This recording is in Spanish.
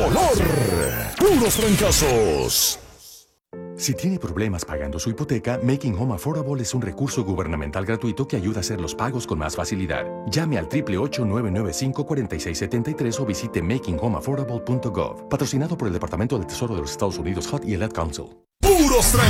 tricolor. Puros trancazos. Si tiene problemas pagando su hipoteca, Making Home Affordable es un recurso gubernamental gratuito que ayuda a hacer los pagos con más facilidad. Llame al 888-995-4673 o visite makinghomeaffordable.gov. Patrocinado por el Departamento del Tesoro de los Estados Unidos, HUD y el Ad Council. ¡Puros